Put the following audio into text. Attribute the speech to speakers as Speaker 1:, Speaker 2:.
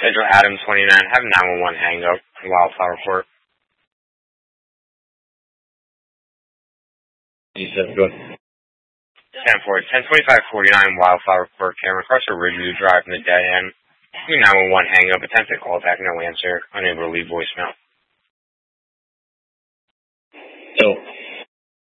Speaker 1: Schedule Adam 29, have 911 hang up in Wildflower Court.
Speaker 2: You said good.
Speaker 1: 10-25-49 Wildflower Court, camera across the Ridgeview Drive in the dead end. 911 hang up, attempt to call back, no answer, unable to leave voicemail.
Speaker 2: So,